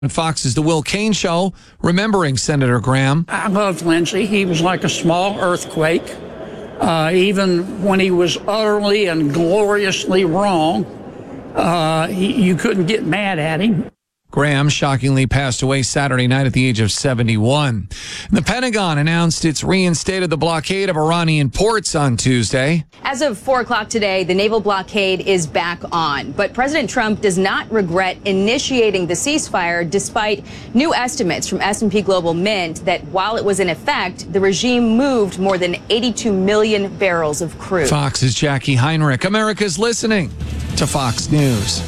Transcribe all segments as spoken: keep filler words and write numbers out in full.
Fox's The Will Cain Show, remembering Senator Graham. I loved Lindsey. He was like a small earthquake. Uh, even when he was utterly and gloriously wrong, uh, he, you couldn't get mad at him. Graham shockingly passed away Saturday night at the age of seventy-one. The Pentagon announced it's reinstated the blockade of Iranian ports on Tuesday. As of four o'clock today, the naval blockade is back on. But President Trump does not regret initiating the ceasefire, despite new estimates from S and P Global Mint that while it was in effect, the regime moved more than eighty-two million barrels of crude. Fox's Jackie Heinrich. America's listening to Fox News.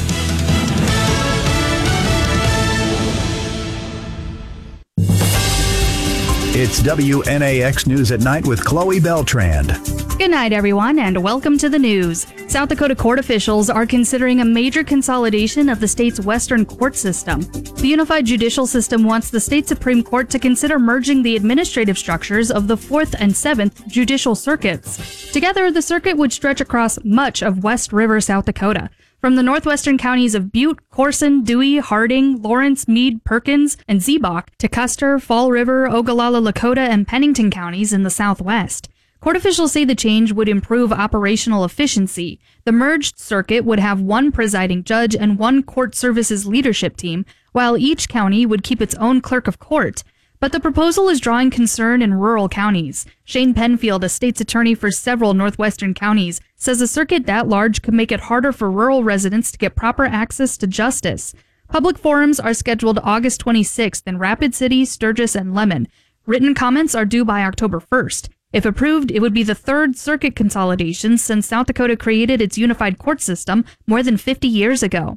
It's W N A X News at Night with Chloe Beltrand. Good night, everyone, and welcome to the news. South Dakota court officials are considering a major consolidation of the state's western court system. The unified judicial system wants the state Supreme Court to consider merging the administrative structures of the fourth and seventh judicial circuits. Together, the circuit would stretch across much of West River, South Dakota. From the northwestern counties of Butte, Corson, Dewey, Harding, Lawrence, Meade, Perkins, and Ziebach to Custer, Fall River, Ogallala, Lakota, and Pennington counties in the southwest. Court officials say the change would improve operational efficiency. The merged circuit would have one presiding judge and one court services leadership team, while each county would keep its own clerk of court. But the proposal is drawing concern in rural counties. Shane Penfield, a state's attorney for several northwestern counties, says a circuit that large could make it harder for rural residents to get proper access to justice. Public forums are scheduled August twenty-sixth in Rapid City, Sturgis, and Lemon. Written comments are due by October first. If approved, it would be the third circuit consolidation since South Dakota created its unified court system more than fifty years ago.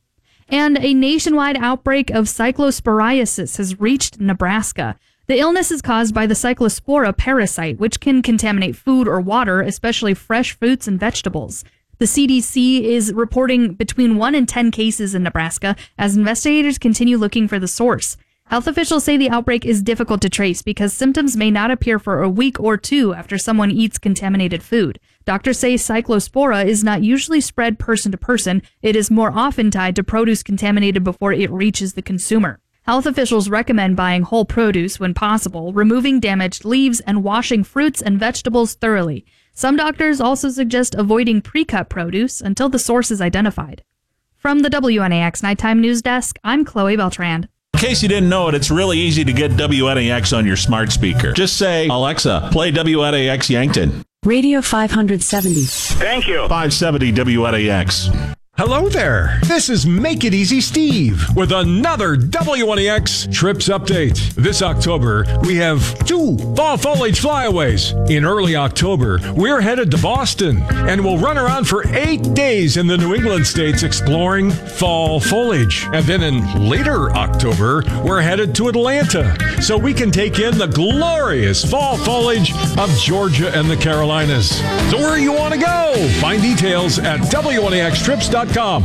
And a nationwide outbreak of cyclosporiasis has reached Nebraska. The illness is caused by the cyclospora parasite, which can contaminate food or water, especially fresh fruits and vegetables. The C D C is reporting between one and ten cases in Nebraska as investigators continue looking for the source. Health officials say the outbreak is difficult to trace because symptoms may not appear for a week or two after someone eats contaminated food. Doctors say cyclospora is not usually spread person to person. It is more often tied to produce contaminated before it reaches the consumer. Health officials recommend buying whole produce when possible, removing damaged leaves, and washing fruits and vegetables thoroughly. Some doctors also suggest avoiding pre-cut produce until the source is identified. From the W N A X Nighttime News Desk, I'm Chloe Beltrand. In case you didn't know it, it's really easy to get W N A X on your smart speaker. Just say, Alexa, play W N A X Yankton. Radio five seventy. Thank you. five seventy W N A X. Hello there. This is Make It Easy Steve with another W N A X Trips Update. This October, we have two fall foliage flyaways. In early October, we're headed to Boston and we'll run around for eight days in the New England states exploring fall foliage. And then in later October, we're headed to Atlanta so we can take in the glorious fall foliage of Georgia and the Carolinas. So where do you want to go? Find details at W N A X trips dot com.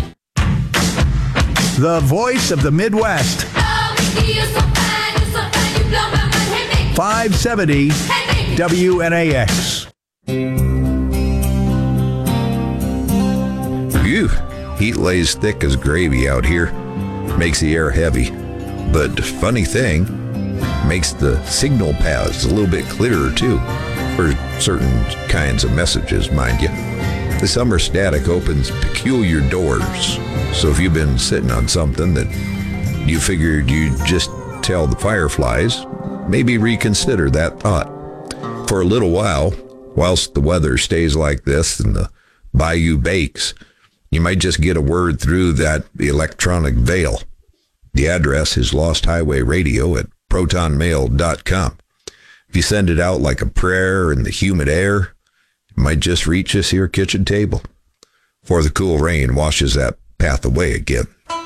The voice of the Midwest. five seventy W N A X. Phew, heat lays thick as gravy out here. Makes the air heavy. But funny thing, makes the signal paths a little bit clearer too. For certain kinds of messages, mind you. The summer static opens peculiar doors. So if you've been sitting on something that you figured you'd just tell the fireflies, maybe reconsider that thought. For a little while, whilst the weather stays like this and the bayou bakes, you might just get a word through that electronic veil. The address is Lost Highway Radio at proton mail dot com. If you send it out like a prayer in the humid air, it might just reach us your kitchen table before the cool rain washes that path away again.